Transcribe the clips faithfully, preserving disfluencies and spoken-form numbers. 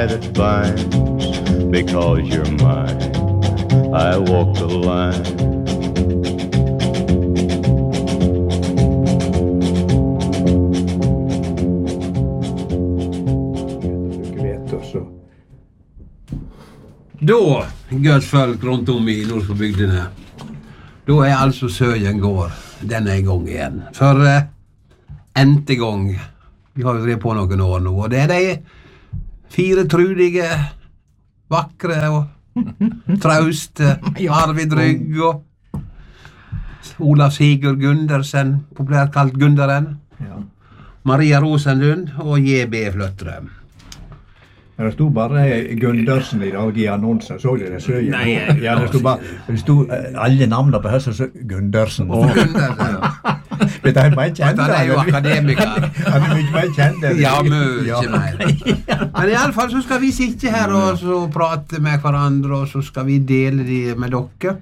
It binds because you're mine. I walk the line. Da, Guds folk rundt om i Nordforbygdene, da er altså Søyen gård, den er i gang igjen. For uh, endte gang, vi har jo drevet på noen år nå, og det er de fire trudige, vakre og trauste, Arvid Rygg og Olav Sigurd Gundersen, populært kalt Gunderen, ja. Maria Rosenlund og J B Fløttrøm. Det stod bare Gundersen i dag i annonsen, så det Søyen? Nei, ja, det stod bare, det stod alle navnene på høsten, så Gundersen. Og Gundersen, ja. Men det er bare kjent. Han er jo akademiker. Han er mye mer kjent. Ja, mye mer. Men i alle fall så skal vi sitte her og så prate med hverandre, og så skal vi dele det med dere.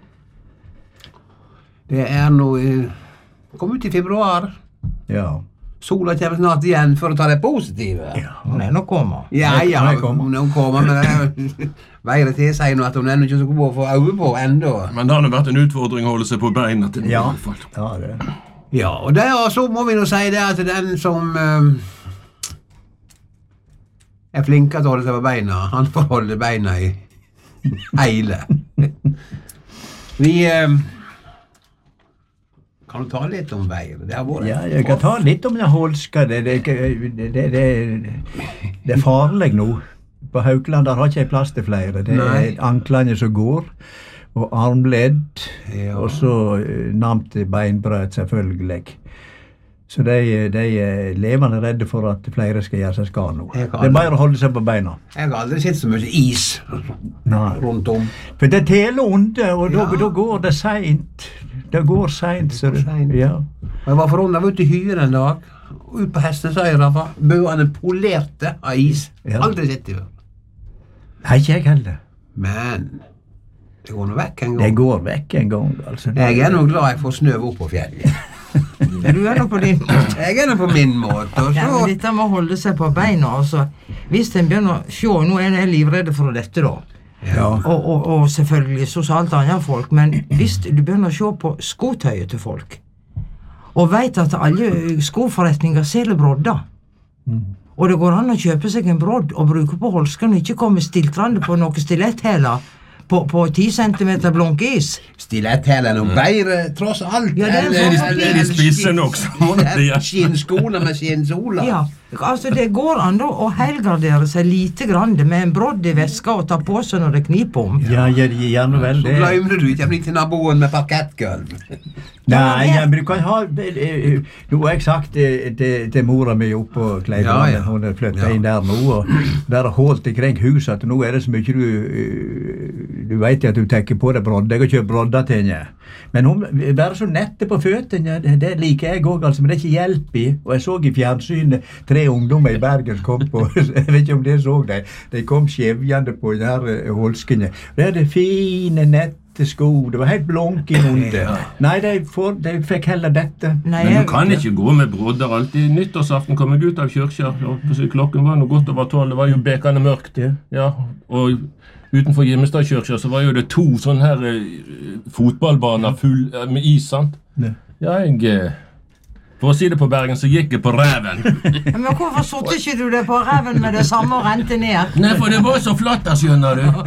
Det er nå, kom ut i februar. Ja. Sola kommer snart igjen for å ta det positive. Ja, hun er nok kommet. Ja, ja, hun er kommet, men veiret til sier nå at hun er ikke så god å få øye på enda. Men det har nå vært en utfordring å holde seg på beina til ja. I hvert fall. Ja, det. Ja, og, det, og så må vi nå si det at den som um, er flinkere til å holde seg på beina, han får holde beina i hele. Vi... Um, Kan du ta litt om veier? Det har vært ja, jeg kan ta litt om det holska. Det, det, det, det, det, det er farlig nå. På Haukland der har ikke jeg plass til flere. Det Nei. Er anklene som går, og armledd, ja. Og så namt beinbrød selvfølgelig. Så de, de er levende redde for at flere skal gjøre seg skade nå. Det er bare å holde seg på beina. Jeg har aldri sett så mye is Nei. Rundt om. For det teler onde, og ja. da, da går det sent. Det går sent, så det, ja. Jeg var forundret, jeg var ute i Hyre en dag, ut på Hestesøyra, bøene polerte av is. Ja. Aldri sett det før. Nei, ikke jeg heller. Men det går nå vekk en gang. Det går vekk en gang, altså. Det, jeg er nå glad jeg får snøv opp på fjellet. Du er nå på din måte. Jeg er nå på min måte. Og så... Ja, men dette må holde seg på beina, altså. Hvis en begynner å se, nå er jeg livredde for dette da. Ja. Og, og, og selvfølgelig sosialt andre folk, men hvis du begynner å se på skotøyet til folk, og vet at alle skoforretninger selger brodder, mm. og det går an å kjøpe seg en brodd og bruke på holsken og ikke komme stiltrande på noen stiletthæler på, på ti centimeter blonk is. Stiletthæler er noe bedre, tross alt. Ja, det er en sånn de spiser nok. Skinnskoene med skinnsola. Ja, altså det går an å helgardere seg lite grann med en brodd i veska og ta på seg når det kniper om. Ja, gjerne vel det. Så glemmer du ikke å bli til naboen med parkettgulv. Nei, ja, men du kan ha, nå har jeg sagt til, til mora mi oppe på Kleideland, ja, ja. Hun er flyttet ja. Inn der nå, og der er holdt ikring huset, at nå er det så mye du, du vet at du tenker på det brodd, jeg har kjøpt brodder til henne. Men hun er så nette på føttene, det liker jeg også, altså, men det er ikke hjelp i, og jeg så i fjernsynet tre ungdommer i Bergen kom på, jeg vet ikke om det så de, de kom skjevjende på den her holskene, det er det fine nett, sko, det var helt blonk i mundet. Ja. Nei, de, får, de fikk heller dette. Nei, men du kan ikke gå med brodder alltid. Nyttårsaften kom jeg ut av kyrkja, klokken var noe godt over tolv, det var jo bekende mørkt. Ja. Ja, og utenfor Gjemmestad kyrkja så var jo det to sånne her uh, fotballbaner full uh, med is, sant? Ja, ja jeg... Uh, For å si det på Bergen, så gikk jeg på ræven. Men hvorfor satte ikke du det på ræven med det samme og rente ned? Nei, for det var så flatt der, skjønner du.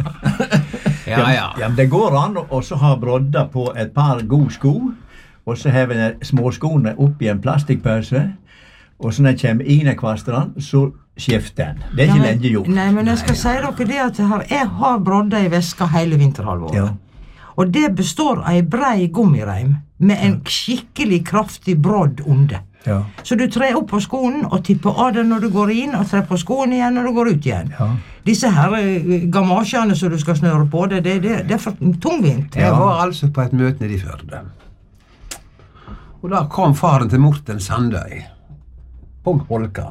Ja, ja. Ja, det går an å også ha brodder på et par gode sko, og så har vi småskoene opp i en plastikkpause, og så når jeg kommer inn i kvasteren, så skifter den. Det er ikke ja, lenge gjort. Nei, men jeg skal nei, si dere det at her, jeg har brodder i veska hele vinterhalvåret. Ja. Og det består av en brei gummireim med en skikkelig kraftig brodd under. Ja. Så du trer opp på skoen og tipper av den når du går inn, og trer på skoen igjen når du går ut igjen. Ja. Disse her gamasjene som du skal snøre på, det, det, det, det er for tungvint. Jeg var altså på et møte nede i Førde. Og da kom faren til Morten Sandøy på Holka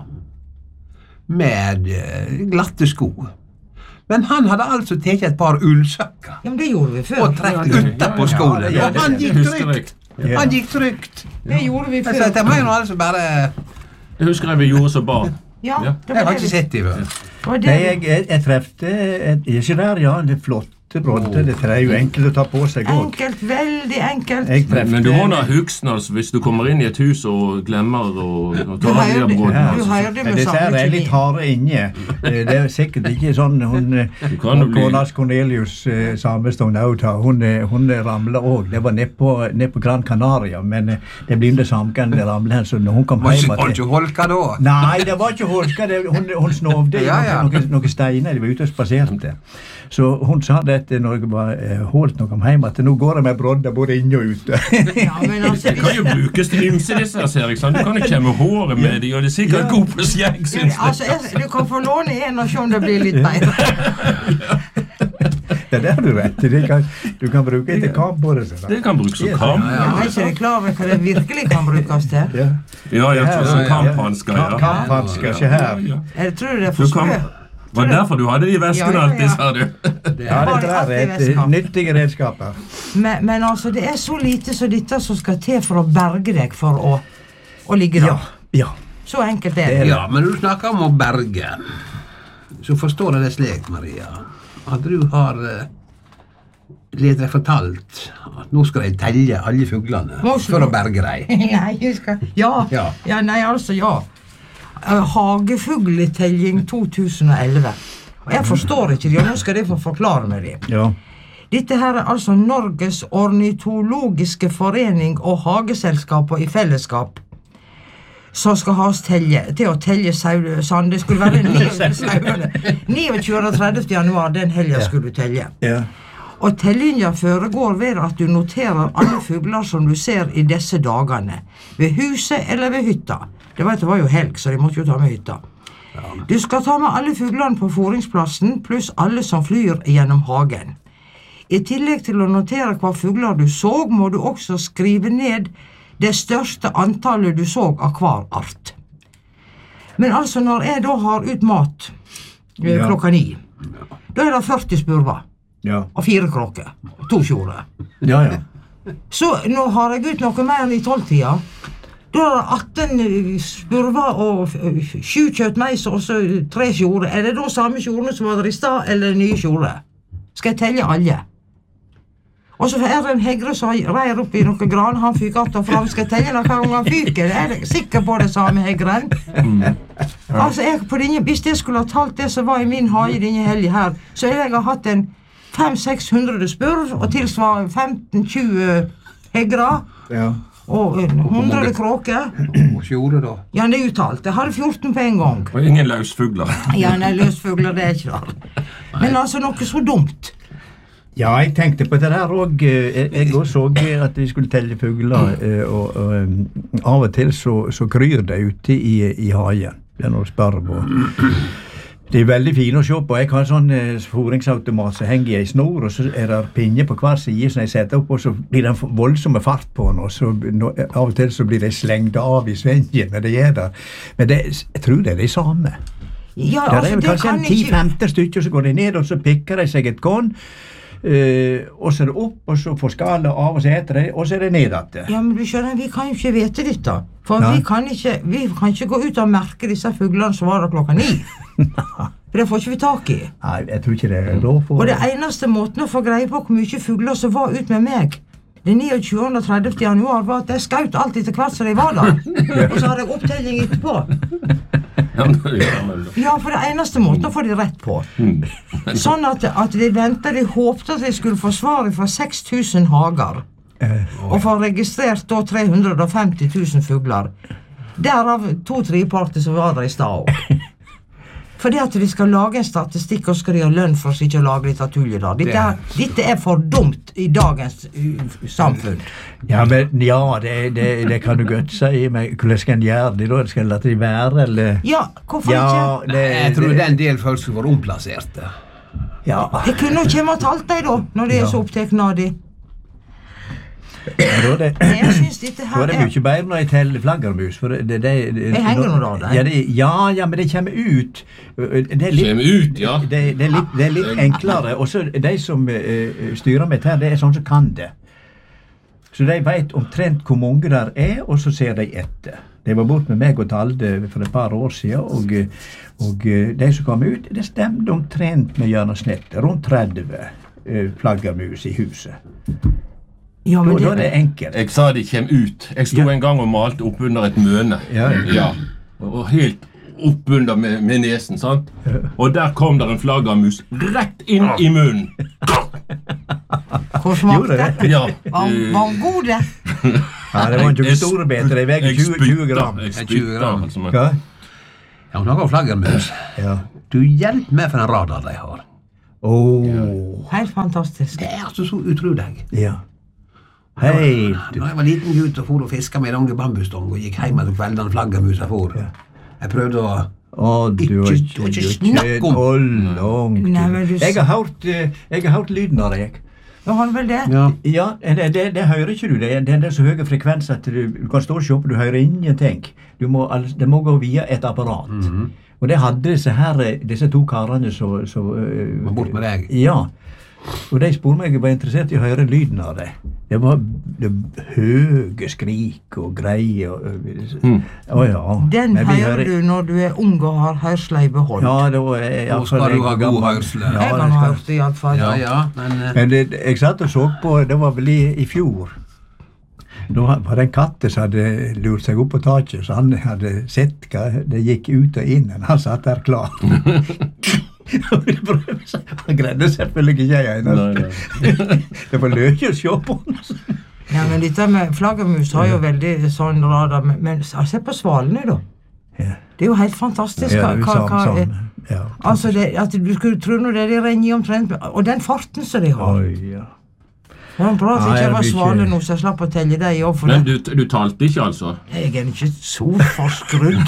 med glatte sko. Men han hadde altså tatt et par ullsøkker. Ja, men det gjorde vi før. Og trekt ut på skolen. Ja, ja, ja, han gikk trygt. Ja. Han gikk trygt. Det gjorde vi før. Så det var jo altså bare... Jeg husker jeg vi gjorde så barn. Ja, Ja. det Jeg har var ikke det. sett dem før. Det var det. Nei, jeg, jeg, jeg trefte et- ikke der, ja, det er flotte brodder. Det er jo enkelt å ta på seg godt. Enkelt, veldig enkelt. Jeg Men, men du må trefte- da huske altså, hvis du kommer inn i et hus og glemmer å å Du ta har de jo der det. brodene. Ja. Du Altså. har jo det Men med disse her samme er litt kjemi. harde inne. Eh, Det er sikkert ikke sånn hun, eh, kan jo hun bli- Konas Cornelius eh, Samestad Nauta, hun, eh, hun ramla òg. Det var nede på, ned på Gran Canaria, men eh, det ble det samme gang det ramla her, så når hun kom Var hjem ikke, var ikke holka da? Nei, det var ikke holka. Det, hun, hun snovde i Ja, ja. noen, noen steiner. De var ute og spaserte. Så hun sa dette når jeg var eh, holdt når jeg kom hjem, at nå går jeg med brodder både inne og ute. Ja, men altså, Det kan jo brukes til ymse disse her, ser jeg. Sant? Du kan jo kjemme håret med de, og det er sikkert god på skjegg, synes jeg. altså jeg, du kan få låne en og se om det blir litt bedre. Det er der du rett i. Det kan, du kan bruke etter kamp på det. sånn. Det kan brukes som kamp. Jeg er ikke det klar over hva det virkelig kan brukes til. Ja. Ja, jeg tror som Ja, ja, ja. kamphansker, ja. Ka- Kamphansker, se her. Ja, ja. Jeg tror det er Du for kan, sprø. var det derfor du hadde de veskene Ja, ja, ja. alltid, sa du? Ja, har dette alltid er et redskap. eh, nyttige redskaper. Men, men altså, det er så lite som dette som skal til for å berge deg for å, å ligge der. Ja, ja. Så enkelt er Det er det. Ja, men når du snakker om å berge, så forstår jeg det slik, Maria, at du har eh, litt deg fortalt at nå skal de telle alle fuglene Må ikke- for å berge dem. Nei, jeg skal Ja. Ja. ja nei, altså, ja. Uh, Hagefugletelling to tusen og elleve. Og jeg forstår ikke det, og nå skal de få forklare meg det. Ja. Dette her er altså Norges ornitologiske forening og hageselskaper i fellesskap som skal ha oss telje, til å telle sau, sand. Det skulle være niogtjuende og tredivte januar, den helga skulle du telle. Ja. Og tellinga foregår ved at du noterer alle fugler som du ser i disse dagene. Ved huset eller ved hytta. Det var, det var jo helg, så de måtte jo ta med hytta. Du skal ta med alle fuglene på fôringsplassen, pluss alle som flyr gjennom hagen. I tillegg til å notere hva fugler du så, må du også skrive ned det største antallet du så av hver art. Men altså, når jeg da har ut mat eh, Ja. klokka ni, da er det førti spurver Ja. og fire kråker, to tjore. Ja, ja. Så nå har jeg ut noe mer enn i tolvtida. Da er det atten spurver og eh, sju kjøttmeis og så tre tjore. Er det da samme tjorene som var der i stad, eller nye tjore? Skal jeg telle alle? Og så er det en hegre som reier opp i noen gran, han fyker att og fram. Skal jeg telle hver gang han fyker? Er jeg sikker på det samme hegren? Altså, jeg på denne, hvis jeg skulle ha talt det som var i min hage denne helga her, så ville jeg ha hatt en fem-seks hundre spurv, og tilsvarende femten tjue hegrer, Ja. og en hundre kråker. Og sjore da. Ja, det er uttalt. Jeg hadde fjorten på en gang. Og ingen løsfugler. Ja, nei, løsfugler, det er ikke det. Men altså, noe så dumt. Ja, jeg tenkte på det der òg. Jeg jeg også så at vi skulle telle fugler, eh, og, og um, av og til så, så kryr det ute i, i hagen. Det er noe sparv og de er veldig fine å se på. Jeg har sånn eh, fôringsautomat som henger i ei snor, og så er det pinner på hver side som jeg setter opp, og så blir det en voldsomme fart på den, og så no, av og til så blir de slengt av i svengen når det er der. Men det, jeg tror det er de samme. Ja, Der altså, er det kanskje kan en ikke... ti femten stykker, så går de ned, og så pikker de seg et korn. Uh, og så er det opp, og så får skallet av, og så eter de, og så er det ned igjen. Ja, men du skjønner, vi kan jo ikke vite dette. For Nei. vi kan, ikke, vi kan ikke gå ut og merke disse fuglene som var der klokka ni. For det får ikke vi tak i. Nei, jeg tror ikke det er lov for Og det eneste måten å få greie på hvor mye fugler som var ut med meg den niogtjuende og tredivte januar, var at jeg skaut alt etter hvert som de var der. Og så hadde jeg opptelling etterpå. Ja, men- ja, men- Ja, for det eneste måten å få de rett på. Sånn at, at de ventet, de håpte at de skulle få svar fra seks tusen hager. Og få registrert da tre hundre og femti tusen fugler. Derav to treparter som var der i stad også. Fordi at de skal lage en statistikk, og skal de ha lønn for å ikke lage litt av tullet da. Dette, er- dette er for dumt i dagens uh, samfunn. Ja, men ja, det, det, det kan du godt si, men hvordan skal en gjøre det da? Skal en la det være, eller? Ja, hvorfor Ja, ikke? det, Jeg tror det, den del folk skulle vært omplasserte. ja, Jeg kunne jo komme og talt deg da, når de er så opptatt av de. da er det, Jeg synes dette da her er det er... mye bedre når jeg teller flaggermus, for det, det, det, Jeg henger nå da, der. Ja, det, ja, ja, men det kommer ut. Det er litt, Kjem ut, ja. Det, det, er litt, det er litt enklere. Og så de som uh, styrer med dette, det er sånn som kan det. Så de vet omtrent hvor mange der er, og så ser de etter. De var bort med meg og Talde for et par år siden, og, og de som kom ut, det stemte omtrent med gjennomsnitt, rundt tretti uh, flaggermus i huset. Ja, men da, det, da er det enkelt. Jeg sa de kom ut. Jeg sto Ja. en gang og malte opp under et møne. Ja. Ja. Og helt opp under med, med nesen, sant? Og der kom der en flaggermus rett inn i munnen. hvor smakte det? Ja. Var, var han god det? Ja, det var ikke store beter, de veier Jeg tjue, tjue spytta. gram. Jeg tjue spytta. gram. Altså, men- Hva? Ja, hun har flaggermus. Ja. Du hjelp meg for den radar de har. Åh, Helt fantastisk. Det er altså så utrolig. ja. Hei, du. Da jeg var liten gutt og for og fiska med lange bambusstong og gikk hjem til kveldene flaggermusa for. Jeg prøvde å Å, du Ikke- har du har ikke snakk om. Å, langt. Nei, men du- Jeg har hørt, eh, jeg har hørt lyden av deg. Ja, han vel det? Ja. Ja, det, det, det hører ikke du. Det er, det er så høy frekvens at du, du kan stå og se på, du hører ingenting. Du må, altså, det må gå via et apparat. Og det hadde disse her, disse to karene som så, uh, Var bort med deg. Ja. Og de spurte meg, jeg var interessert i å høre lyden av det. Det var det høye skrik og greier. Og, Mm. Å ja. Den Men vi hører du når du er ung og har hørsla i behold. Ja, da er jeg Nå skal du ha god hørsel. Ja, jeg det har skal- hørt det iallfall. Ja, ja, men eh, Men det, jeg satt og så på, det var vel i, i fjor. Da var det en katt som hadde lurt seg opp på taket, så han hadde sett hva det gikk ut og inn. Han satt der klar. Og ville prøve seg. Han greide selvfølgelig ikke jeg Nei, eneste. Det var løye å se på han. Ja, men dette med flaggermus har jo veldig sånn radar, men, men se på svalene, da. Ja, Det er jo helt fantastisk. ja, hva, hva, sam, hva, sam. Ja. altså, det, at du skulle tro når det de renner i omtrent, og den farten som de har. Oi, ja. Det var bra at Nei, jeg ikke det var blir ikke- svale nå, så jeg slapp å telle dem i år, for Men det. du, du talte ikke, altså? Jeg er ikke så forskrudd.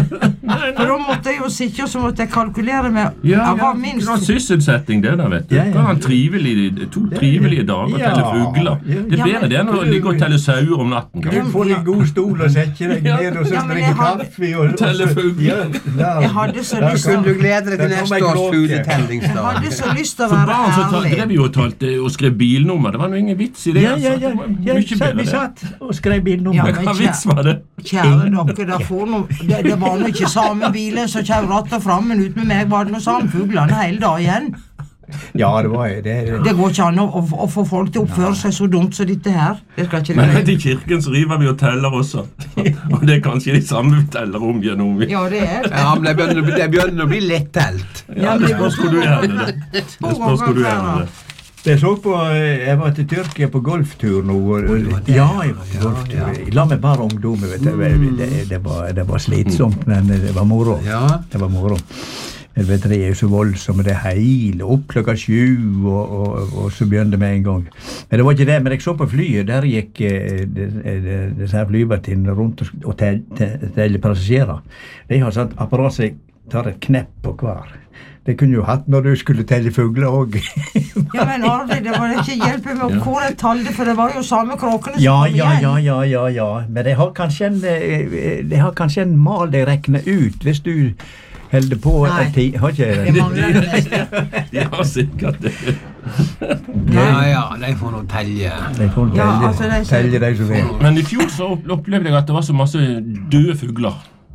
For da måtte jeg jo sitte, og så måtte jeg kalkulere med Jeg var minst Det var sysselsetting, det der, vet du. Ja, ja. Da har han trivelig, to trivelige dager og Ja. telle fugler. Ja. Det er Ja, bedre men- det enn å ligge og telle sauer om natten. Du kan. får deg en god stol og sette deg ned og så Ja, men drikke jeg hadde- kaffe og, og Telle fugler. Ja, der- Jeg hadde så der lyst kunne kunne du glede deg til Der kom neste ei års kråke. Jeg fugletellingsdag? hadde så lyst til å For være barn så ta- drev ærlig. jo og talte og skrev bilnummer. Det var noe ingen vits i det. Ja, ja, altså. ja. Det var ja mye så, bedre, vi det. satt og skrev bilnummer. Ja, Men men hva kjære- vits var det? Kjære dere, der får noe, det, det var nå ikke samme bilen som kjører att og fram, men ut med meg var det noe samme fuglene hele dagen. Ja, det var det. det. Det går ikke an å, å, å få folk til å oppføre seg så dumt som dette her. Det skal ikke Men vet, det. i kirken så river vi og teller også. Og det er kanskje de samme vi teller om igjen om igjen. Ja, det er det. Ja, men det begynner, å bli- det begynner å bli lettelt. Ja, det spørs hvor du gjør det. Det spørs hvor du gjør det. Jeg så på, jeg var til Tyrkia på golftur nå. Og, det? ja, jeg var til golftur. Ja, ja. Jeg la meg bare ungdommer, vet du. Det, det, var, det var slitsomt, men det var moro. Ja. Det var moro. Jeg vet, det er jo så voldsomme, det hele opp klokka sju, og, og, og så begynte det med en gang. Men det var ikke det, men jeg så på flyet, der gikk eh, det- det- disse her flyvertinnene rundt og, og tel- tel- teller passasjerer. De har sånt apparat som tar et knepp på hver. Det kunne jo hatt når du skulle telle fugler òg. Ja, men Arvid, det var ikke hjelpe med å kåre et tall, for det var jo samme kråkene som Ja, kom ja, igjen. ja, ja, ja, ja. Men de har kanskje en, eh, de har kanskje en mal de regner ut, hvis du holder på Nei. en tid. Har ikke Det mangler det neste. Ja, sikkert det. Ja, ja, de får nå telje. De får Ja, telle, altså, de som- telle de som vil. Men i fjor så opp- opplevde jeg at det var så masse døde fugler.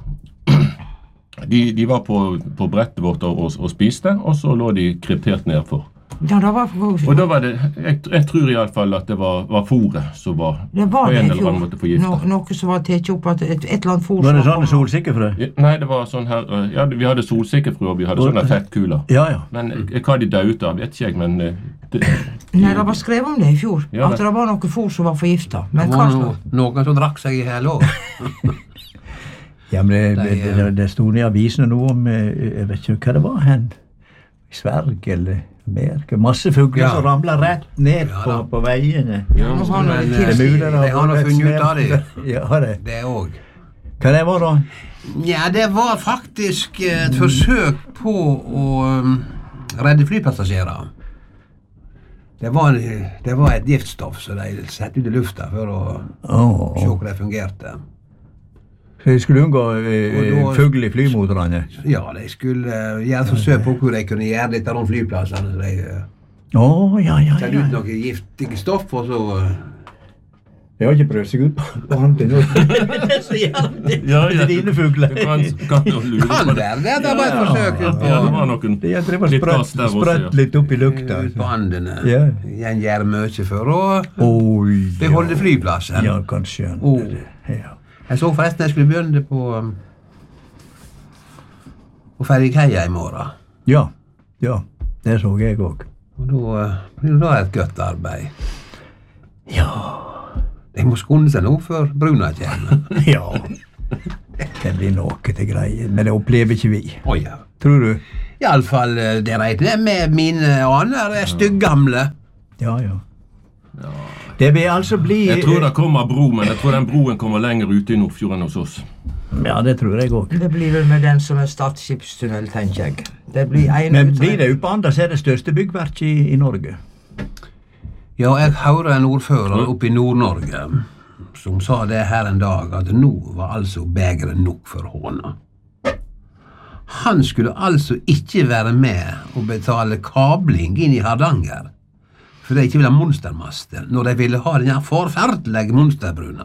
De, de var på, på brettet vårt og, og, og spiste, og så lå de kryptert nedfor. Ja, det var Og da var det, jeg, jeg tror i alle fall at det var, var fôret som var, Det var på det en i eller annen fjor. måte forgiftet. No, noe som var tatt opp at et, et eller annet fôr Var det som sånne solsikkefrø? Ja, nei, det var sånn her, eh, ja, vi hadde solsikkefrø, og vi hadde sånne fettkuler. Ja, ja. Men eh, hva de døde ut av, vet ikke jeg, men eh, det, Nei, det var skrevet om det i fjor. Ja, at det- det var noe fôr som var forgifta. Det Men hva var slags? no, noen som drakk seg i hjel òg. Ja, men det, De, det, det, det sto i avisene nå om, eh, jeg vet ikke hva det var hen, i Sverige eller Amerika, masse fugler Ja. som ramlet rett ned Ja, på, da. på veiene. Ja, nå har Men, han eh, Det er mulig det de har nå vært funnet ut av det. snevt. Ja, har det. Det òg. Hva det var da? Ja, det var faktisk et forsøk på å um, redde flypassasjerer. Det var, det var et giftstoff som de satte ut i lufta for å Åh, se hvordan det fungerte. så de skulle unngå eh, Og da- fugl i flymotorene? Ja, de skulle uh, gjøre forsøk på hvor de kunne gjøre litt rundt flyplassene. Så de uh, Åh, ja, ja, satte ja. ut noe giftig stoff, og så uh, Det har ikke prøvd seg ut på andre nå. Så gjerne Ja, ja. det dine fugler. Det kan, kan jo lure Kan på det. være det, det var et forsøk Ja, på, det var noen Det jeg driver litt gass sprøtt, der også, sprøtt ja. litt opp i lukta. på andene. Ja. Jeg gjør mye for å Oi, beholde flyplassen. Ja, kanskje. Oh. Ja. Jeg så forresten jeg skulle begynne på um, på Ferjekaia i morgen. Ja, ja, det så jeg òg. Og da uh, blir det da et godt arbeid. Ja. Jeg må skåne seg nå før Bruna kommer. Ja. Det blir noe til greier, men det opplever ikke vi. Å ja. Tror du? Iallfall uh, det regner jeg med mine aner er styggamle. Ja, ja. Det vil altså bli... Jeg tror det kommer bro, men jeg tror den broen kommer lenger ute i Nordfjord enn hos oss. Ja, det tror jeg òg. Det blir vel med den som er Stad skipstunnel, tenker jeg. Det blir en Men ut- blir det oppe andre, så er det største byggverket i, i Norge. Ja, jeg hørte en ordfører oppe i Nord-Norge som sa det her en dag, at nå var altså begeret nok for håna. Han skulle altså ikke være med og betale kabling inn i Hardanger, for de ikke ville ha monstermaster, når de ville ha den forferdelige monsterbruna.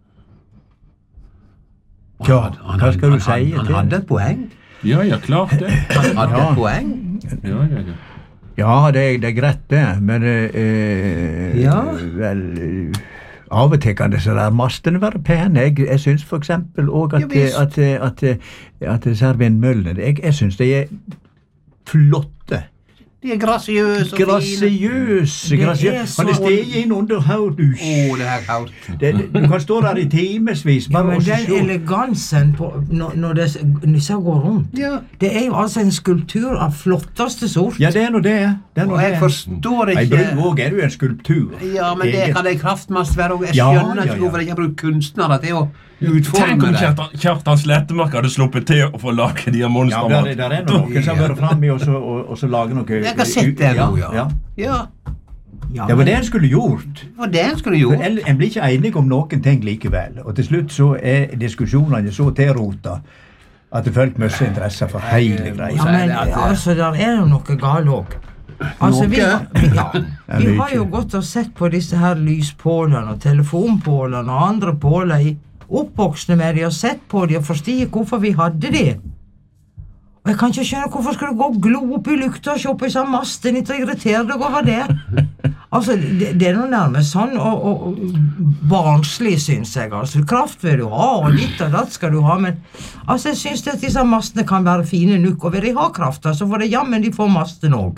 Og Ja, han- han- hva skal du han- si han- til Han det? hadde et poeng. Ja, ja, klart det. Han hadde Ja. et poeng. Ja, ja, ja. Ja, det, er- det er greit det, men eh, Ja. vel, eh, av og til kan disse der mastene være pene. Jeg, jeg syns for eksempel også Ja, at, visst. at, at, at, at disse her vindmøllene, jeg, jeg syns de er flotte. De er grasiøse og fine. Grasiøse, Det er grasiøse. så- Han er steget inn under haudus. Å, det er kaldt. Det, det, du kan stå der i timevis Ja, bare men og den se. elegansen på, når, når det- disse går rundt, Ja. det er jo altså en skulptur av flotteste sort. Ja, det er nå det. det, er nå Og jeg det. forstår Ei ikke... bru òg er jo en skulptur. Ja, men det kan det kraftmast være, og jeg Ja, skjønner ja, ikke ja. hvorfor jeg ikke bruker kunstnere til å Tenk utforme om det. Kjartan, Kjartan Slettemark hadde sluppet til å få lage de her Ja, der, monstermat. der er noen som har vært framme og, så- og, og så lage noe. Jeg har sett det nå, ja. ja. Ja, Ja, Det var men- det en skulle gjort. det var det en skulle For gjort. el- En blir ikke enig om noen ting likevel. Og til slutt så er diskusjonene så tilrota at folk mister interesse for hele greia. Ja, men altså, der er jo noe galt òg. Altså, vi, Noe? ja, vi har jo gått og sett på disse her lyspålene og telefonpålene og andre påler i oppvoksne med de og sett på de og forstår hvorfor vi hadde de. Og jeg kan ikke skjønne hvorfor skal du gå og glo opp i lukta og se på disse mastene og irritere deg over det. Altså, det, det er noe nærmest sånn og, og, og barnslig, syns jeg. Altså, kraft vil du ha, og ditt og datt skal du ha, men altså, jeg syns at disse mastene kan være fine nok, og vil de ha krafta, så får de jammen de får masten òg.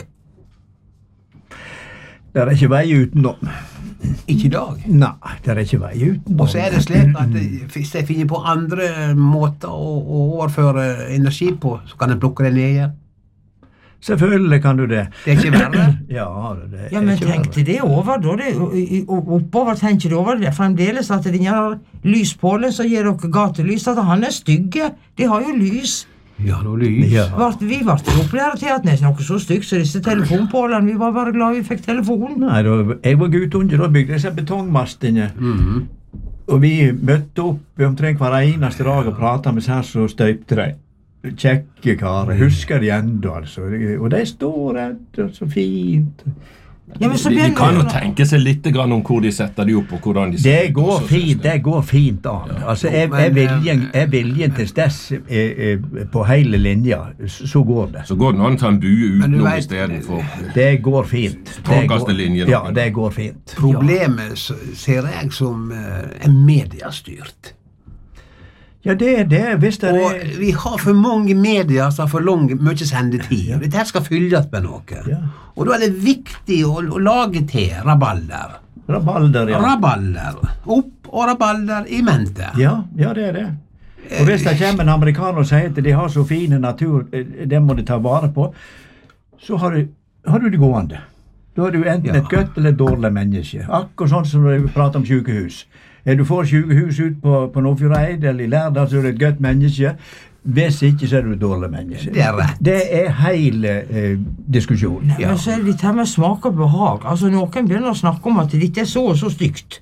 Det er ikke vei utenom. Ikke i dag. Nei, det er ikke vei utenom. Og så er det slik at eh, hvis jeg finner på andre måter å, å overføre energi på, så kan jeg plukke det ned igjen. Selvfølgelig kan du det. Det er ikke verre. Ja, det er Ja, men ikke tenk verre. til det over, da. Det, og- i- og oppover tenker du over det. Fremdeles at den her lyspålen som gir dere gatelys, at han er stygge. De har jo lys. Ja, noe lys. Ja. Vart- Vi ble opplært til at det er noe så stygt som disse telefonpålene. Vi var bare glad vi fikk telefon. Nei, da, jeg var guttunge, da bygde disse betongmastene. Mhm. Og vi møtte opp omtrent hver eneste dag og prata med seg som støypte de. Kjekke karer. Jeg husker de ennå, altså. Og de står der så fint. Ja, men så De, de begynner kan jo det- tenke seg litt grann om hvor de setter de opp, og hvordan de Det setter de går opp, så- fint, det går fint an. Altså, er, er, viljen, er viljen til stess eh, eh, på hele linja, s- så går det. Så går det an å ta en bue Men du utenom vet- istedenfor. Det går fint. Det Tråkeste går- linjen. Ja, det går fint. Problemet s- ser jeg som eh, er mediestyrt. Ja, det er det. Hvis det Og er vi har for mange medier som har for lang, mye sendetid. og Dette her skal fylles med noe. Ja. Og da er det viktig å, å lage til rabalder. rabalder, ja. Rabalder opp og rabalder i mente. Ja, ja, det er det. Og hvis det kommer en amerikaner og sier at de har så fin natur, eh, det må de ta vare på, så har du, har du det gående. Da er du enten Ja. et godt eller et dårlig menneske. Akkurat sånn som når vi prater om sykehus. Er du får sykehus ut på, på Nordfjordeid eller i Lærdal, så er du et godt menneske. Hvis ikke, så er du et dårlig menneske. Det er rett. Det er hele eh, diskusjonen. Nei, men så er det dette med smak og behag. Altså, noen begynner å snakke om at dette er så og så stygt.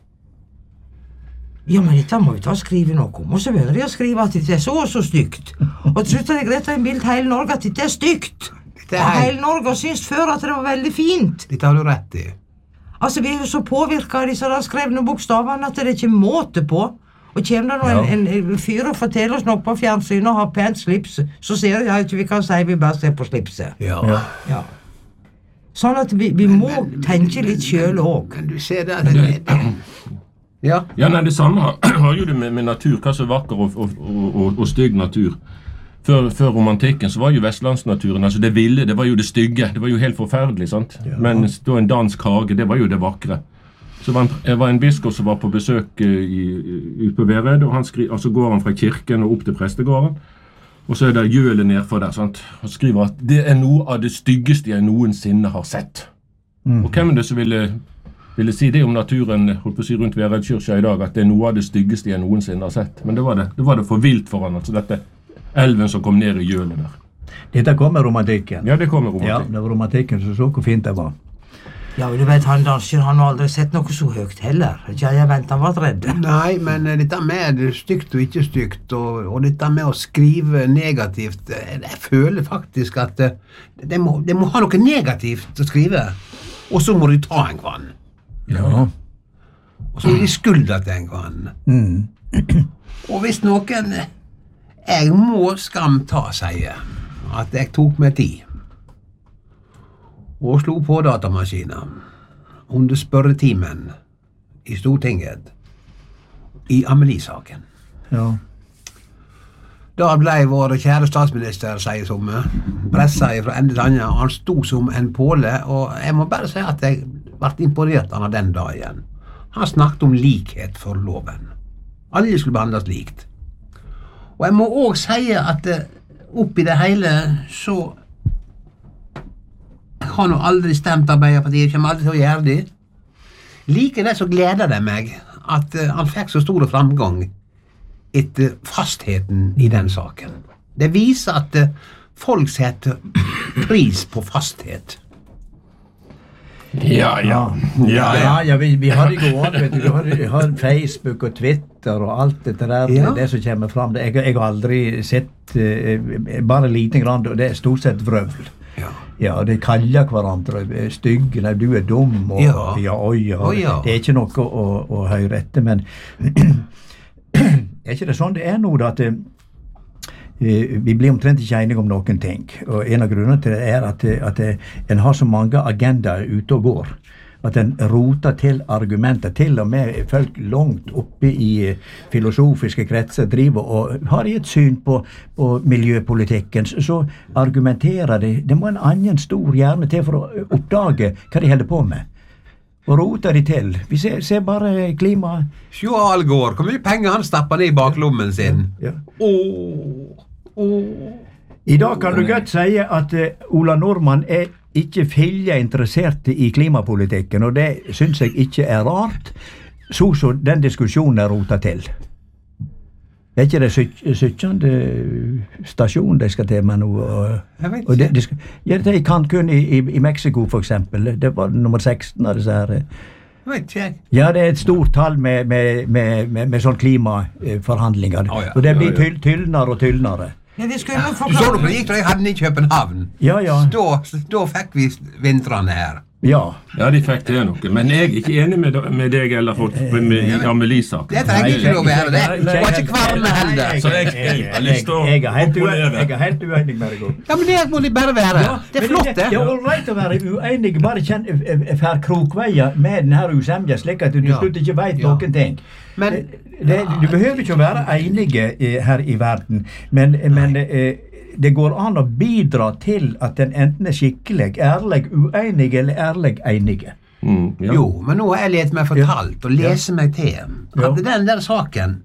Ja, men dette må vi ta og skrive noe om. Og så begynner de å skrive at dette er så og så stygt. Og til slutt er det greit å ha en bild til hele Norge at dette er stygt. Dette er Og heil- hele Norge har syntes før at det var veldig fint. Dette har du rett i. Altså, vi er jo så påvirket av disse der skrevne bokstavene at det er ikke måte på. Og kommer det nå Ja. en, en fyr og forteller oss noe på fjernsyn og har pent slips, så ser jeg ikke vi kan si vi bare ser på slipset. Ja. Ja. Ja. Sånn at vi, vi må tenke litt selv også. Men du ser det, det, det. Ja. Ja, nei, det samme har, har jo det med, med natur, hva som er vakker og, og, og, og stygg natur. Før, før romantikken så var jo vestlandsnaturen, altså det ville, det var jo det stygge, det var jo helt forferdelig, sant? Ja. Men da en dansk hage, det var jo det vakre. Så var en, jeg var en biskop som var på besøk uh, ute på Vered, og han skri, altså går han fra kirken og opp til prestegården, og så er det gjølet nedfor der, sant? Og skriver at det er noe av det styggeste jeg noensinne har sett. Mm. Og hvem er det som ville, ville si det om naturen, holdt på å si rundt Veredkirka i dag, at det er noe av det styggeste jeg noensinne har sett? Men det var det, det var det for vilt for han, altså dette elven som kom ned i gjølet der. Dette kommer romantikken. Ja, det kommer Ja, romantikk. det var romantikken som så hvor fint det var. Ja, men du vet, han danser, han har aldri sett noe så høyt heller. Ikke jeg ventet han var redd. Nei, men eh, dette med stygt og ikke stygt, og, og dette med å skrive negativt, eh, jeg føler faktisk at eh, det må, det må ha noe negativt å skrive, og så må du ta en kvann. Ja. Og så må de skulda til en kvann. Mm. Og hvis noen, eh, jeg må skam ta, sier at jeg tok meg tid, og slo på datamaskinen under spørretimen i Stortinget i Amelie-saken. Ja. Da ble vår kjære statsminister, sier som, pressa fra ende til annen, og han sto som en påle, og jeg må bare si at jeg ble imponert av den dagen. Han snakket om likhet for loven. Alle skulle behandles likt. Og jeg må også si at eh, oppi det hele så har nå aldri stemt Arbeiderpartiet, kommer aldri til å gjøre det. Likevel så gleder det meg at uh, han fikk så stor framgang etter fastheten i den saken. Det viser at uh, folk setter pris på fasthet. Ja, ja. Ja, ja, ja vi, vi har det gående, vet du. Vi har, vi har Facebook og Twitter og alt dette der, Ja. det som kommer fram. Jeg, jeg har aldri sett, uh, bare liten grann, og det er stort sett vrøvl. Ja. Ja, de kaller hverandre stygge, nei, du er dum, og Ja. ja, oi, ja. Oi, ja. Det er ikke noe å, å høre etter, men er ikke det sånn det er nå, da, at eh, vi blir omtrent ikke enige om noen ting, og en av grunnene til det er at, at en har så mange agendaer ute og går, at en roter til argumenter, til og med folk langt oppe i filosofiske kretser driver og har et syn på, på miljøpolitikken, så argumenterer de. Det må en annen stor hjerne til for å oppdage hva de holder på med. Og roter de til. Vi ser, ser bare klima. Se Al Gore, hvor mye penger han stapper ned i baklommen sin. Ja. Åh, åh. I dag kan du godt si at uh, Ola Nordmann er ikke fyldig interessert i klimapolitikken, og det synes jeg ikke er rart, så så den diskusjonen er rotet til. Det er ikke det syttende stasjon de skal til med nå. Og, Jeg vet og det, ikke. de skal, ja, det er i Cancun i, i, i Mexico for eksempel, det var nummer seksten av disse her. Jeg vet ikke jeg. Ja, det er et stort tall med, med, med, med, med sånn klimaforhandlinger, Å, ja. og det blir Ja, ja. tyll, tyllnere og tyllnere. Ja, det skulle vi Du så det forklare. på det gikk da jeg hadde den i København. Ja, ja, Da, da fikk vi vintrene her. ja. Ja, de fikk det noe. Men jeg er ikke enig med, med deg eller folk med, med Amelie-saken. Det trenger ikke lov å være det. Nei, Det nei, var ikke kvalme heller. Så jeg- jeg har lyst til å Jeg er helt ue- opponere. jeg er helt uenig med deg. Gård. Ja, men det må de bare være. Det er men flott, det. Det er ålreit å være uenig, bare kjenn fær krokveier med denne usemja, slik at du til Ja. slutt ikke vet Ja. noen ting. Men Det, det, du behøver ikke å være enige eh, her i verden, men, men eh, det går an å bidra til at en enten er skikkelig, ærlig uenig eller ærlig enige. Mm, ja. Jo, men nå har jeg lett meg fortalt og lese meg til Ja. at den der saken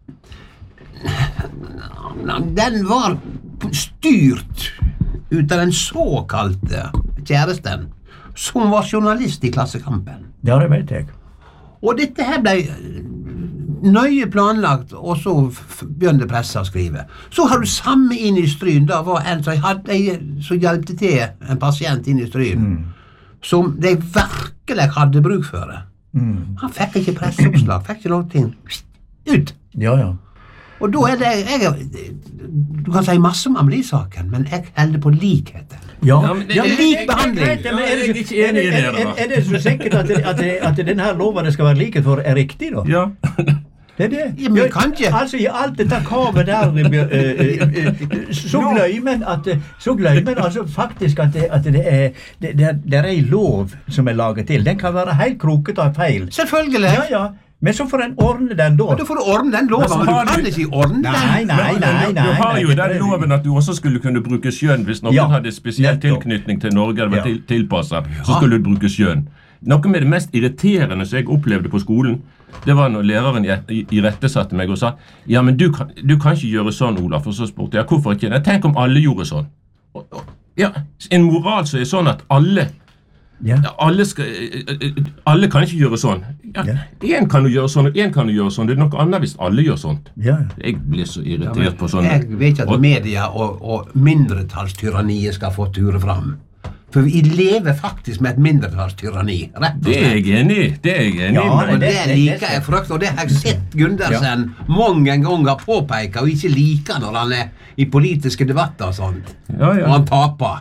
den var styrt ut av den såkalte kjæresten som var journalist i Klassekampen. Ja, det vet jeg. Og dette her ble nøye planlagt, og så f- begynte pressa å skrive. Så har du samme inn i Stryn. Da var en som hadde som hjalp til en pasient inn i Stryn, som de virkelig hadde bruk for det. Mm. Han fikk ikke presseoppslag, fikk ikke noe ting. Ut! Ja, ja. Og da er det jeg, Du kan si masse om Amelie-saken, men jeg holder på likheten. Ja, Ja, men det- ja, det- lik det- behandling. det- det- Ja, men er, det, jeg er ikke enig i det, er, er, er det så sikkert at, det, at, det, at denne loven det skal være likhet for er riktig, da? Ja. Det er det. Ja, men kan ikke. Altså, i alt dette kavet der, eh, eh, eh, så glemmer en at så glemmer en altså faktisk at det, at det er det, det, er, det er en lov som er laget til. Den kan være helt krokete og feil. Selvfølgelig. Ja, ja. Men så får en ordne den da. Men da får du ordne den loven, så men du har kan du- ikke ordne den. Nei, nei, Men nei, du, nei. du har nei, jo det- den loven at du også skulle kunne bruke skjønn hvis noen Ja, hadde spesiell nettopp. tilknytning til Norge eller var Ja. til, tilpasset, så skulle du bruke skjønn. Noe med det mest irriterende som jeg opplevde på skolen, det var når læreren i- i- irettesatte meg og sa ja, men du kan, du kan ikke gjøre sånn, Olaf. Og så spurte jeg hvorfor ikke. Jeg tenk om alle gjorde sånn. Og, og, ja, En moral som er sånn at alle Ja. Ja, alle, skal, alle kan ikke gjøre sånn. Ja, Ja. Én kan jo gjøre sånn, og én kan jo gjøre sånn. Det er noe annet hvis alle gjør sånt. Ja. Jeg blir så irritert på sånn. Jeg vet ikke at Og- media og, og mindretallstyranniet skal få ture fram. For vi lever faktisk med et mindretallstyranni, rett og Det er slett. jeg enig i. Det er jeg enig i. Ja, Og men det, det- det- liker jeg frykt, og det har jeg sett Gundersen mange ganger påpeke, og ikke liker når han er i politiske debatter og sånt. Ja, ja. Og han taper.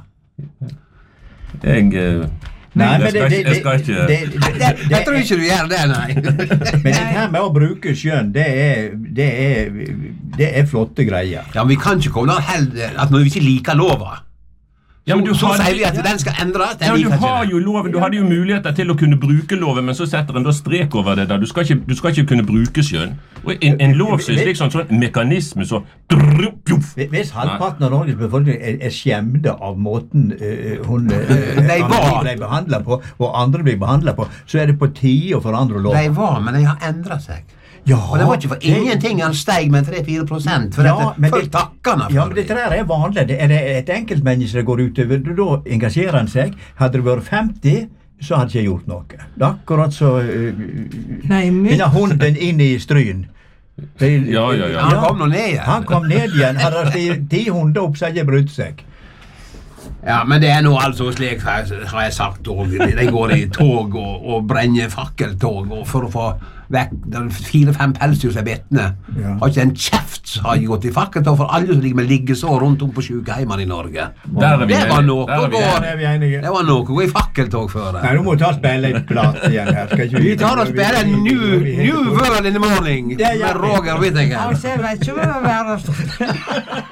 Jeg, eh, Nei, jeg men skal det, ikke- jeg skal det, ikke det, det, det, Jeg tror ikke du gjør det, nei. Men det her med å bruke skjønn, det er, det er, det er flotte greier. Ja, men vi kan ikke komme der heller at når vi ikke liker lova, Ja, men du så har- sier vi at den skal endres. Ja, Jeg du liker har ikke jo det. loven, du hadde jo muligheter til å kunne bruke loven, men så setter en da strek over det der. Du skal ikke, du skal ikke kunne bruke skjønn. Og en, en lov som er slik sånn, sånn mekanisme så drrr, pjoff. Hvis halvparten av Norges befolkning er, er skjemte av måten uh, hun uh, De var. ble behandla på, og andre blir behandla på, så er det på tide å forandre loven. De var, men de har endret seg. Ja, Og det var ikke for ingenting han steg med tre fire prosent, for Ja, dette, men folk det- takker han for Ja, men dette der er vanlig. Det er det et enkeltmenneske det går utover. Da engasjerer han seg. Hadde det vært femti, så hadde jeg ikke gjort noe. Det er akkurat så uh, Nei, my- denne hunden inn i stryn. Det- Ja, ja, ja. Han kom nå ned igjen. Han kom ned igjen. Hadde det stått ti hunder opp, så hadde jeg brydd seg. Ja, men det er nå altså slik, har jeg sagt, og de går i tog og, og brenner fakkeltog og for å få vekk de fire-fem pelsdyr som er bitne. Ja. Har ikke en kjeft som har gått i fakkeltog for alle som ligger med liggesår rundt om på sykehjemmene i Norge. Der er vi Det var enige. noe Der er å vi gå Der er vi enige. Det var noe å gå i fakkeltog for. Nei, nå må vi ta og spille litt plat igjen her. Skal ikke Vi tar og spiller New, new World in the Morning Det gjør med vi. Roger Whittaker. Altså, jeg vet ikke om jeg vil være der.